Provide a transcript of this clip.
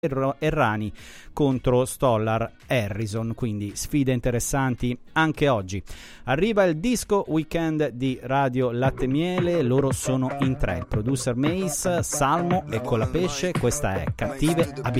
Errani contro Stolar Harrison, quindi sfide interessanti anche oggi. Arriva il disco weekend di Radio Latte Miele, loro sono in tre, il producer Mace, Salmo e Colapesce. Questa è Cattive Abitudini.